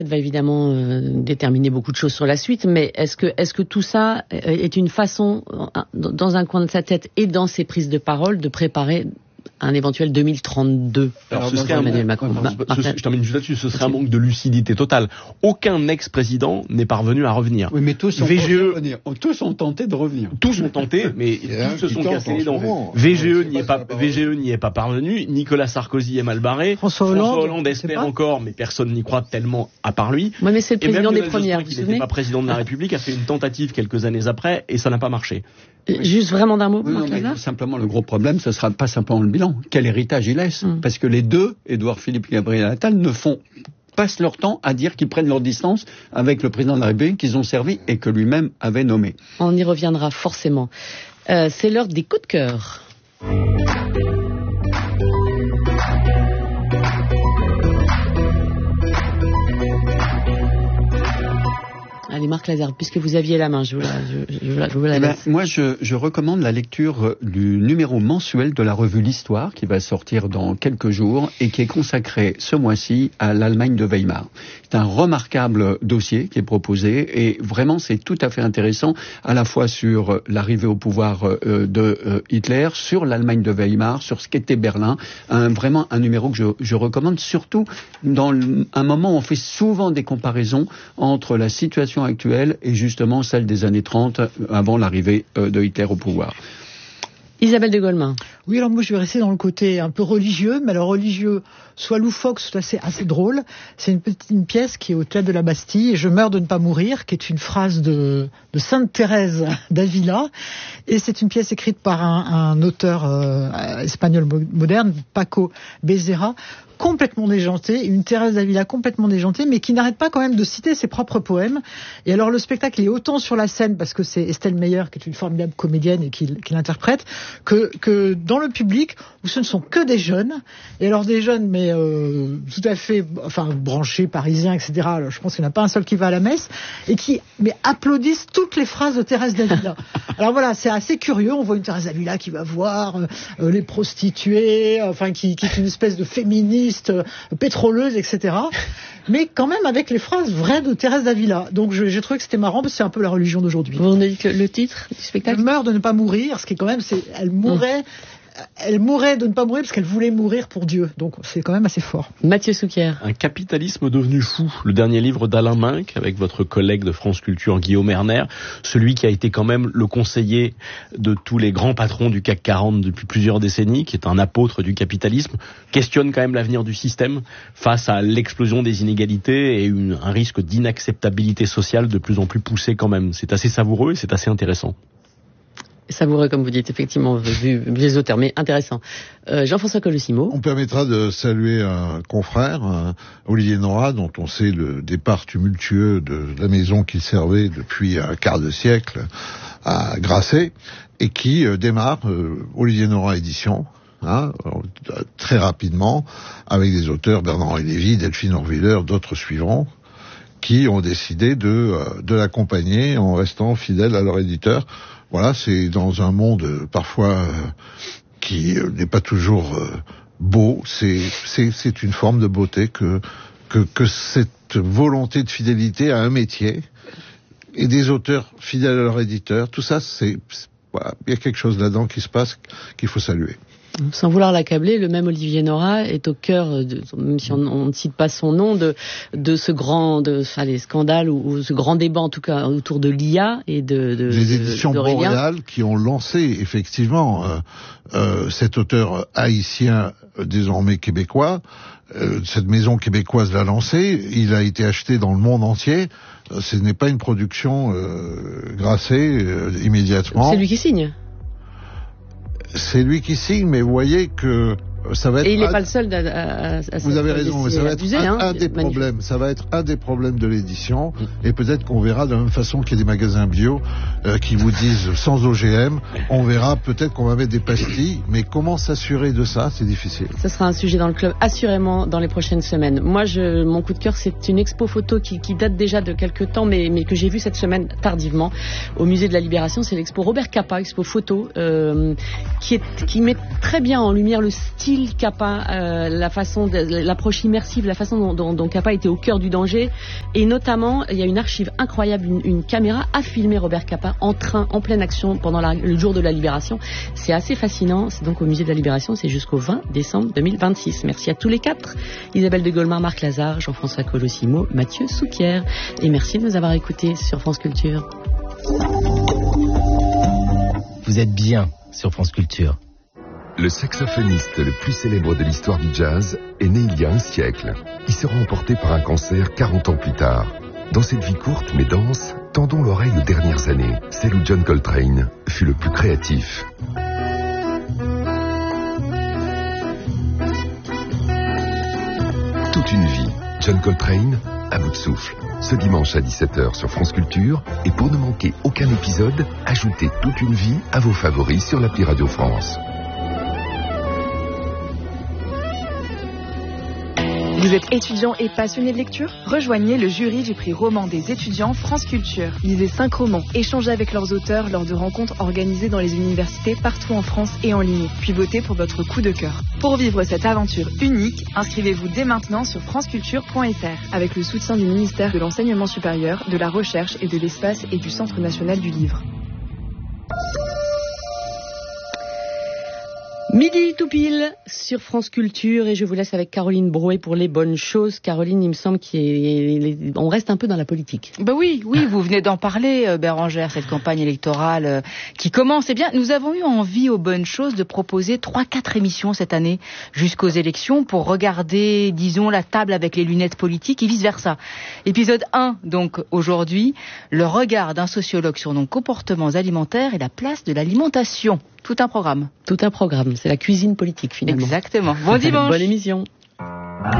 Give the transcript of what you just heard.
va évidemment déterminer beaucoup de choses sur la suite, mais est-ce que tout ça est une façon, dans un coin de sa tête et dans ses prises de parole, de préparer un éventuel 2032 pour Emmanuel Macron? Je termine juste là-dessus, ce serait un manque de lucidité totale. Aucun ex-président n'est parvenu à revenir. Oui, mais tous ont tenté de revenir. Tous ont tenté, mais tous se sont cassés les dents. VGE n'y est pas parvenu. Nicolas Sarkozy est mal barré. François Hollande espère encore, mais personne n'y croit tellement à part lui. Oui, mais c'est le président des premières. Qui n'était pas président de la République a fait une tentative quelques années après et ça n'a pas marché. Juste vraiment d'un mot, simplement le gros problème, ce sera pas simplement le bilan. Quel héritage il laisse? Parce que les deux, Édouard Philippe et Gabriel Attal, passent leur temps à dire qu'ils prennent leur distance avec le président de la République qu'ils ont servi et que lui-même avait nommé. On y reviendra forcément. C'est l'heure des coups de cœur. Allez, Marc Lazare, puisque vous aviez la main, je vous la laisse. Moi, je recommande la lecture du numéro mensuel de la revue L'Histoire, qui va sortir dans quelques jours et qui est consacré ce mois-ci à l'Allemagne de Weimar. C'est un remarquable dossier qui est proposé et vraiment c'est tout à fait intéressant, à la fois sur l'arrivée au pouvoir de Hitler, sur l'Allemagne de Weimar, sur ce qu'était Berlin. Vraiment un numéro que je recommande, surtout dans un moment où on fait souvent des comparaisons entre la situation actuelle et justement celle des années 30 avant l'arrivée de Hitler au pouvoir. Isabelle de Golemin. Oui, alors moi je vais rester dans le côté un peu religieux, mais alors religieux, soit loufoque, soit assez drôle. C'est une pièce qui est au théâtre de la Bastille, et Je meurs de ne pas mourir, qui est une phrase de Sainte Thérèse d'Avila, et c'est une pièce écrite par un auteur espagnol moderne, Paco Becerra, complètement déjanté, une Thérèse d'Avila complètement déjantée, mais qui n'arrête pas quand même de citer ses propres poèmes. Et alors le spectacle est autant sur la scène, parce que c'est Estelle Meyer qui est une formidable comédienne et qui l'interprète, que dans le public, où ce ne sont que des jeunes, et alors des jeunes, mais tout à fait, branchés, parisiens, etc. Alors, je pense qu'il n'y en a pas un seul qui va à la messe, et qui applaudissent toutes les phrases de Thérèse d'Avila. Alors voilà, c'est assez curieux, on voit une Thérèse d'Avila qui va voir les prostituées, qui est une espèce de féministe, pétroleuse, etc. Mais quand même avec les phrases vraies de Thérèse d'Avila. Donc j'ai trouvé que c'était marrant, parce que c'est un peu la religion d'aujourd'hui. Vous en avez dit le titre du spectacle? Elle meurt de ne pas mourir, ce qui est quand même, elle mourait de ne pas mourir parce qu'elle voulait mourir pour Dieu. Donc c'est quand même assez fort. Mathieu Souquier. Un capitalisme devenu fou. Le dernier livre d'Alain Minck avec votre collègue de France Culture Guillaume Erner, celui qui a été quand même le conseiller de tous les grands patrons du CAC 40 depuis plusieurs décennies, qui est un apôtre du capitalisme, questionne quand même l'avenir du système face à l'explosion des inégalités et un risque d'inacceptabilité sociale de plus en plus poussé quand même. C'est assez savoureux et c'est assez intéressant. Savoureux, comme vous dites, effectivement, vu les auteurs, mais intéressant. Jean-François Colosimo. On permettra de saluer un confrère, Olivier Nora, dont on sait le départ tumultueux de la maison qu'il servait depuis un quart de siècle à Grasset, et qui démarre Olivier Nora Édition, très rapidement, avec des auteurs, Bernard-Henri Lévy, Delphine Orwiller, d'autres suivront, qui ont décidé de l'accompagner en restant fidèles à leur éditeur. Voilà, c'est dans un monde parfois qui n'est pas toujours beau, c'est une forme de beauté que cette volonté de fidélité à un métier et des auteurs fidèles à leur éditeur, tout ça, voilà, il y a quelque chose là-dedans qui se passe qu'il faut saluer. Sans vouloir l'accabler, le même Olivier Nora est au cœur, même si on ne cite pas son nom, de ce grand, les scandales ou ce grand débat en tout cas autour de l'IA et les éditions Boréal qui ont lancé effectivement cet auteur haïtien désormais québécois. Cette maison québécoise l'a lancé, il a été acheté dans le monde entier. Ce n'est pas une production Grasset immédiatement. C'est lui qui signe. C'est lui qui signe, mais vous voyez que ça va être... Et il n'est pas le seul à vous avez raison, mais ça va être abusé, un des problèmes. Ça va être un des problèmes de l'édition. Et peut-être qu'on verra de la même façon qu'il y a des magasins bio qui vous disent sans OGM. On verra peut-être qu'on va mettre des pastilles. Mais comment s'assurer de ça? C'est difficile. Ça sera un sujet dans le club, assurément, dans les prochaines semaines. Moi, mon coup de cœur, c'est une expo photo qui date déjà de quelques temps, mais que j'ai vue cette semaine tardivement au Musée de la Libération. C'est l'expo Robert Capa, expo photo, qui met très bien en lumière le style style Capa, l'approche immersive, la façon dont Capa était au cœur du danger. Et notamment, il y a une archive incroyable, une caméra a filmé Robert Capa en train, en pleine action pendant le jour de la Libération. C'est assez fascinant. C'est donc au musée de la Libération. C'est jusqu'au 20 décembre 2026. Merci à tous les 4. Isabelle de Golmar, Marc Lazare, Jean-François Colosimo, Mathieu Souquier. Et merci de nous avoir écoutés sur France Culture. Vous êtes bien sur France Culture. Le saxophoniste le plus célèbre de l'histoire du jazz est né il y a un siècle. Il sera emporté par un cancer 40 ans plus tard. Dans cette vie courte mais dense, tendons l'oreille aux dernières années, celle où John Coltrane fut le plus créatif. Toute une vie, John Coltrane, à bout de souffle. Ce dimanche à 17h sur France Culture. Et pour ne manquer aucun épisode, ajoutez Toute une vie à vos favoris sur l'appli Radio France. Vous êtes étudiant et passionné de lecture ? Rejoignez le jury du prix roman des étudiants France Culture. Lisez 5 romans, échangez avec leurs auteurs lors de rencontres organisées dans les universités partout en France et en ligne. Puis votez pour votre coup de cœur. Pour vivre cette aventure unique, inscrivez-vous dès maintenant sur franceculture.fr avec le soutien du ministère de l'Enseignement supérieur, de la Recherche et de l'Espace et du Centre national du livre. Midi tout pile sur France Culture et je vous laisse avec Caroline Brouet pour les bonnes choses. Caroline, il me semble qu'on reste un peu dans la politique. Ben oui, vous venez d'en parler, Bérangère, cette campagne électorale qui commence. Eh bien, nous avons eu envie aux bonnes choses de proposer 3-4 émissions cette année jusqu'aux élections pour regarder, disons, la table avec les lunettes politiques et vice-versa. Épisode 1, donc aujourd'hui, le regard d'un sociologue sur nos comportements alimentaires et la place de l'alimentation. Tout un programme. Tout un programme. C'est la cuisine politique, finalement. Exactement. Bon dimanche. Bonne émission.